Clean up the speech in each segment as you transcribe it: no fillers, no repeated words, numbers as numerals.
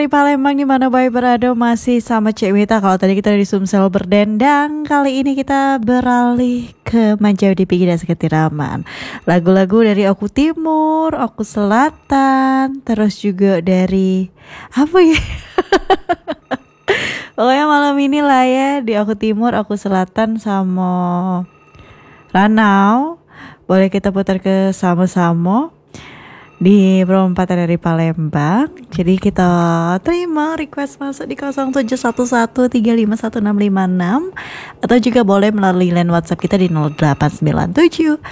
Di Palembang di mana Bayi berada masih sama Cek Wita. Kalau tadi kita di Sumsel berdendang, kali ini kita beralih ke Manjau di Pinggir dan Seketiraman. Lagu-lagu dari Oku Timur, Oku Selatan, terus juga dari apa ya? Pokoknya malam ini lah ya di Oku Timur, Oku Selatan sama Ranau. Boleh kita putar ke sama-sama di perempatan dari Palembang. Jadi kita terima request masuk di 0711351656 atau juga boleh melalui line WhatsApp kita di 0897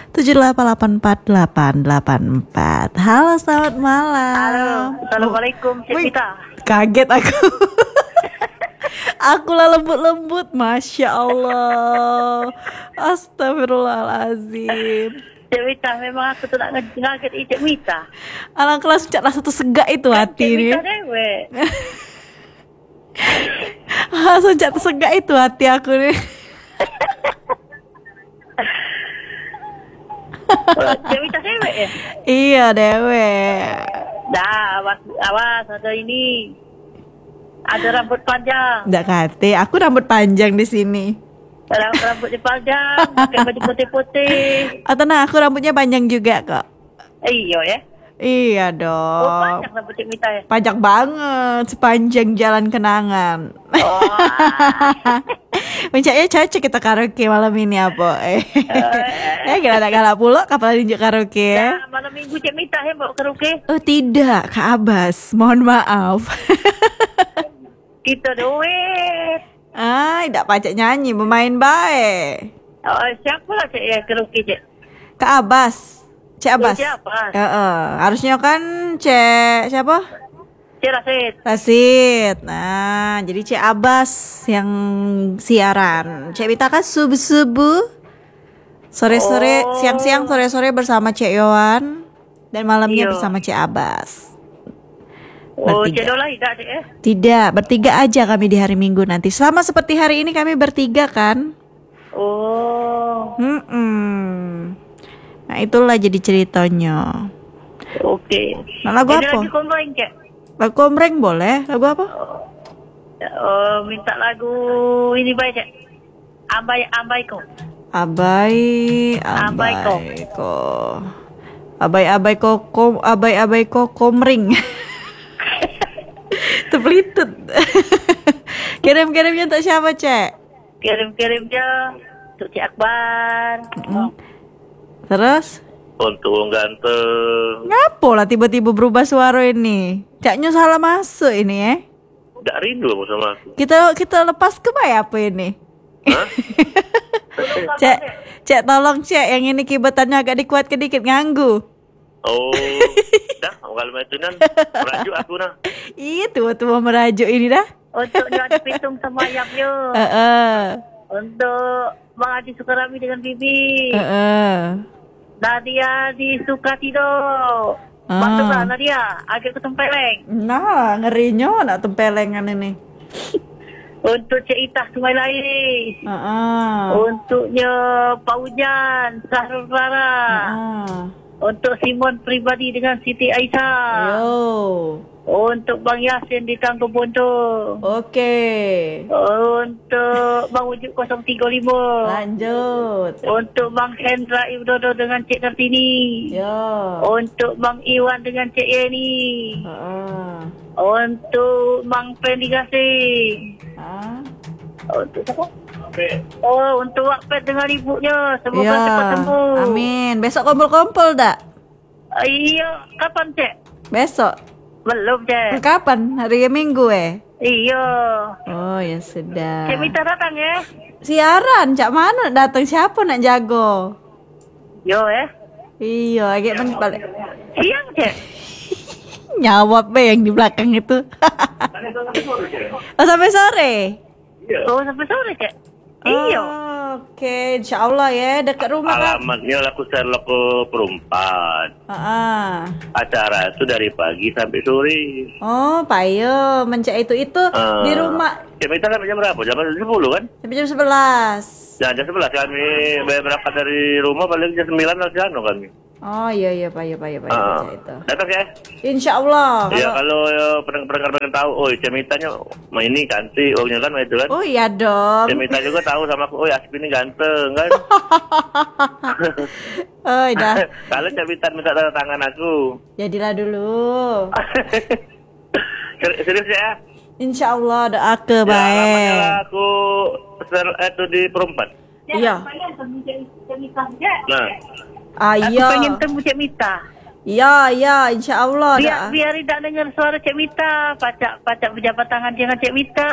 7884 884. Halo, selamat malam. Halo, assalamualaikum Cik Vita. Kaget aku. Aku lah lembut-lembut, Masya Allah. Astagfirullahaladzim. Cik Vita, memang aku tu nak ngaget Cik Vita. Alang kelas cak rasa tersegak itu hati Cik ni. Vita dewek. Langsung cak tersegak itu hati aku ni. Cik Vita dewek ya? Iya dewek. Dah, awas ada ini. Ada rambut panjang. Nggak kate, aku rambut panjang di sini. Rambutnya panjang, pakai baju putih-putih. Atau nah, aku rambutnya panjang juga kok. Iya ya. Iya Oh, dong. panjang rambut Cik Vita ya? Panjang banget, sepanjang jalan kenangan. Oh. Mencaknya cocok kita karaoke malam ini apa? Galak-galak pula kapal tinjuk karaoke. Nah, malam minggu Cik Vita ya bawa karaoke. Oh tidak, Kak Abbas, mohon maaf. Kita duit. Tidak pacak nyanyi, bermain baik. Oh, siapa lah Cik ya karaoke Cik? Kak Abbas, Cik Abbas. Cik Abbas. Harusnya kan Cik siapa? Cik Rasid. Rasid. Nah, jadi Cik Abbas yang siaran. Cik Vita kan subuh-subuh, sore-sore, Oh. siang-siang, sore-sore bersama Cik Yohan, dan malamnya Iya. bersama Cik Abbas. Oh, Bertiga. Cik Dola tidak Cik ya? Tidak, bertiga aja kami di hari Minggu nanti. Sama seperti hari ini kami bertiga kan? Oh, Nah itulah jadi ceritanya. oke. Nah, lagu Ini apa? lagi komplain Cik. Lagu kombreng boleh? Lagu apa? Oh, minta lagu ini baik Cik. Ambai kau. Abai ko komring. Terpelitut. Kirim-kirimnya untuk siapa, Cek? Kirim-kirimnya untuk Cik Akbar. Terus? Untung ganteng. Ngapo lah tiba-tiba berubah suara ini? Caknya salah masuk ini ya. Gak rindu kamu sama aku. Kita lepas ke bay apa ini? Hah? Cek tolong Cek yang ini kibatannya agak dikuatkan dikit nganggu. Oh, dah kalau macam nan merajuk aku nah. Ih, tua-tua merajuk ini dah. Untuk Johan Pitung sama Ayamnya. Untuk Bang Adi Sukarami dengan Bibi. Nadia di Sukatido. Masuk lah Nadia. Agak ke Tempeleng. Nah, ngerinya nak tempelengan ini. Untuk Cik Itah Sungai Lais. Untuknya Pak Ujan, Sahrul Rara. Untuk Simon pribadi dengan Siti Aisyah. Yo. Untuk Bang Yasin di Tanggung Bondo. Oke. Untuk Bang Wujud 035. Lanjut. Untuk Bang Hendra Ibdodo dengan Cik Kartini. Yo. Untuk Bang Iwan dengan Cik Yeni. Untuk Bang Fendi Gasing. Untuk siapa? Oh, untuk Wakpet dengan ibunya. Semoga cepat sembuh. Amin. Besok kumpul-kumpul tak? Iya, kapan Cik? Besok. Belum Cik. Kapan? Hari Minggu Iya. Oh ya sudah. Cik minta datang ya. Siaran, cak mana datang siapa nak jago? Yo Iya, agak balik. Siang Cik. Nyawab yang di belakang itu. Oh, sampai sore. Oh, sampai sore Cik. Iya. Oke, insyaallah ya dekat rumah Kak. Alamatnya aku Sherlock ke Perumpat. Acara itu dari pagi sampai sore. Oh, payo mencak itu di rumah. Jam itu sampai jam berapa? Jam 10 kan? Sampai jam 11. Jam 11 kami berangkat dari rumah paling jam 9 lah kami. Oh iya Pak, itu. Datang ya? Insya Allah. Ya kalau pendengar tahu, oh Cemitanya ini cantik, oh kan itu kan. Oh iya dong. Cemita juga tahu sama aku, oh Aspi ini ganteng kan. Oh dah. Kalau Cemita minta tanda tangan aku. Jadilah dulu. Serius ya? Insya Allah doa ke Ya, baik. alamatnya aku itu di Perumpan. Iya. Nah. Aku Iya. pengen temu Cik Mita. Iya, Insya Allah. Biar tidak dengar suara Cik Mita. Pacak berjabat tangan dengan Cik Mita.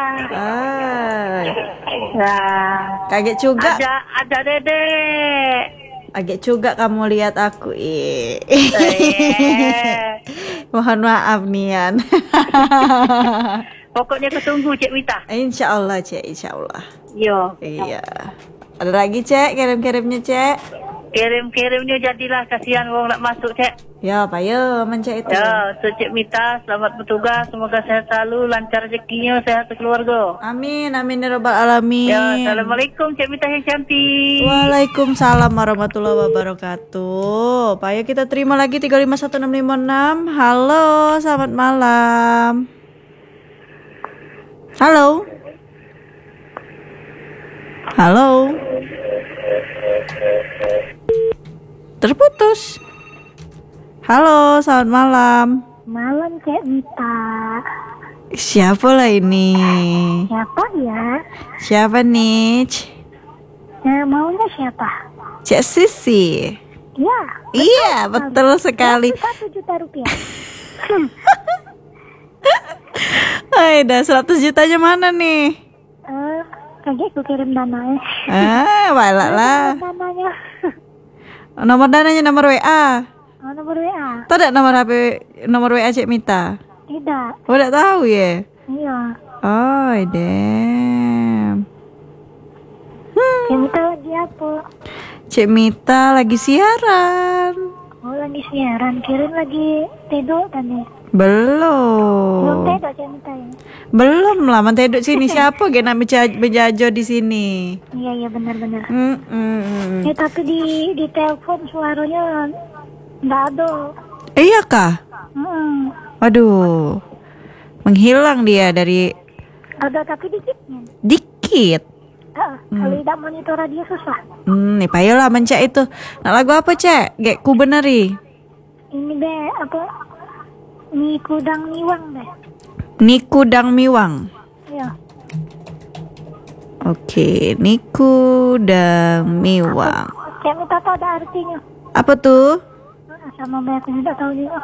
Nah, Kaget juga. ada dedek. Kaget juga kamu lihat aku. Mohon maaf Nian. Pokoknya ketunggu Cik Mita. Insya Allah Cek, Insya Allah. Yo. Iya. Ada lagi Cek, kirim-kirimnya Cek. Kirim-kirimnya jadilah, kasihan orang nak masuk Cik. Ya, payo mencek itu. Ya, Cik Mita selamat bertugas, semoga sehat selalu, lancar rezekinya, sehat keluarga. Amin, amin ya rabbal alamin. Ya, assalamualaikum Cik Mita yang cantik. Waalaikumsalam warahmatullahi wabarakatuh. Payo kita terima lagi 351656. Halo, selamat malam. Halo. Halo. Terputus. Halo, selamat malam. Malam Cik Mita. Siapa lah ini? Siapa ya? Siapa nih? Maunya siapa? Cik Sisi. Ya. Iya, betul sekali. 1 juta rupiah. Hai, dah 100 jutanya mana nih? Kaget aku kirim dananya. Walak lah. Dananya. Nomor dananya nomor WA. Nomor WA. Tahu tak nomor HP, nomor WA Cik Mita? Tidak. Oh, tak tahu ya? Iya. Oh, damn. Cik Mita lagi apa? Cik Mita lagi siaran. Oh, lagi siaran. Kirim lagi tidur tadi. Belum Belum tidur Cik Mita ya? Belum lah, menteduk sini siapa gak nak berjajo di sini? Iya benar-benar. Tapi di telepon suaranya nggak ada. Iya kah? Waduh, menghilang dia dari. Ada tapi dikitnya. Dikit. Kalau tidak monitor radio susah. Nih payolah mencak itu. Nak lagu apa Cek? Gek ku beneri. Ini deh apa? Niku Dang Miwang deh. Niku Dang Miwang. Iya. Oke, Niku Dang Miwang. Cik Mita tahu ada artinya. Apa tuh? Sama Mbak aku tidak tahu juga.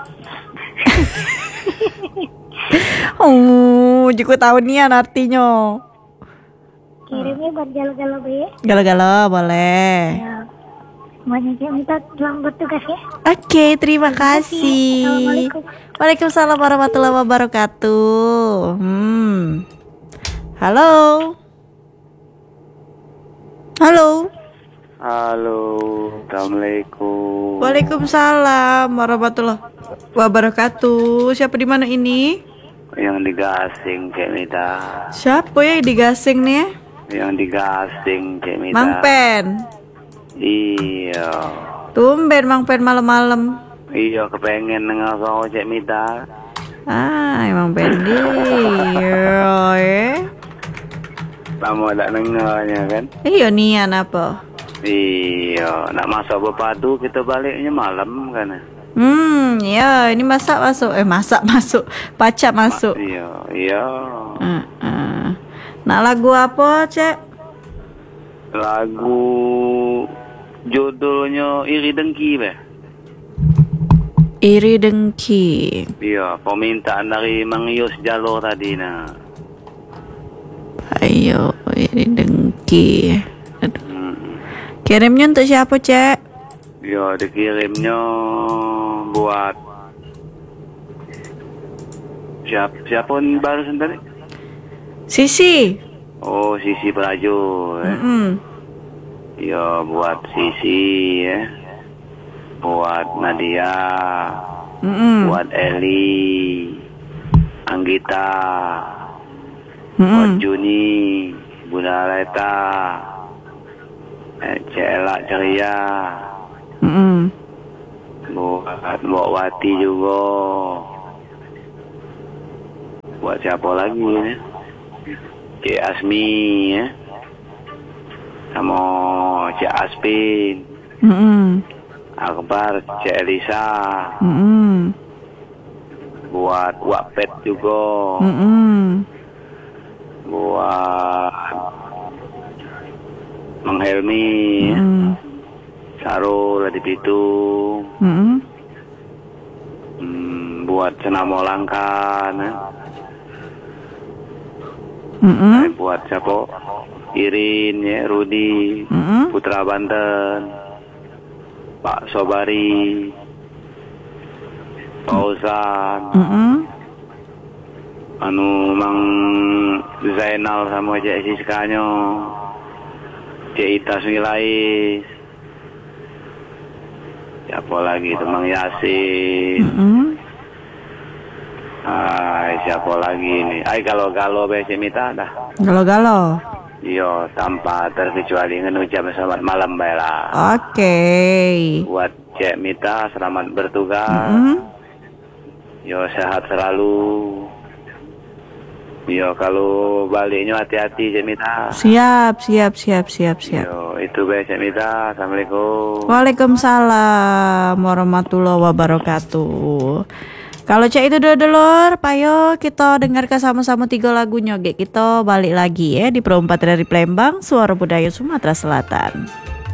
Juga tahu nih artinya. Kirimnya buat galau-galau be. Galau-galau boleh. Ya. Semuanya Cik Mita selamat bertugas ya. Oke, terima kasih. Assalamualaikum. Waalaikumsalam warahmatullahi wabarakatuh. Halo. Halo. Halo, assalamualaikum. Waalaikumsalam warahmatullahi wabarakatuh. Siapa di mana ini? Yang digasing Cik Mita. Siapa ya yang digasing nih? Yang digasing Cik Mita. Mang Pen. Iya. Tumben Mang Pen malam-malam. Iya, kepengen dengar kau Cik Mita. Emang Pen dia. Lama tak dengarnya kan? Iya nian apa? Iya, nak masak berpadu kita baliknya malam kan? Ya ini masak masuk, pacak masuk. Iya. Nak lagu apa Cek? Lagu judulnya Iri Dengki be. Iri Dengki. Iya, permintaan dari Mang Yus Jalur tadi nah. Ayo, Iri Dengki. Kirimnya untuk siapa Cek? Ya dikirimnya buat siapa yang barusan tadi? Sisi. Oh, Sisi Prajo ya. Ya buat Sisi ya. Buat Nadia. Buat Eli. Anggita. Buat Juni. Bunda Leta. Celak Ceria. Buat Mbok Wati juga. Buat siapa lagi ya? Cik Asmi ya. Sama Cik Aspin. Akbar, Cik Elisa. Buat Wak Pet juga. Buat Mang Helmi. Sarul di Pitung. Buat Senamolangkan ya. Buat siapa? Irin ya, Rudi, Putra Banten, Pak Sobari, Fauzan, anu Mang Zainal sama Cik Siskanyo, Cik Ita Sunilais, siapa lagi itu Mang Yasin. Siapa lagi ini? Galo-galo Cik Mita dah. Galo-galo. Yo, tanpa terkecuali ngucap selamat malam Bella. Oke. Buat Cik Mita selamat bertugas. Yo, sehat selalu. Yo, kalau baliknya hati-hati Cik Mita. Siap. Yo, itu Cik Mita. Assalamualaikum. Waalaikumsalam warahmatullahi wabarakatuh. Kalau cek itu dulur, payo kita dengarkan sama-sama 3 lagu nyogek. Kita balik lagi ya di Perempat dari Palembang, Suara Budaya Sumatera Selatan.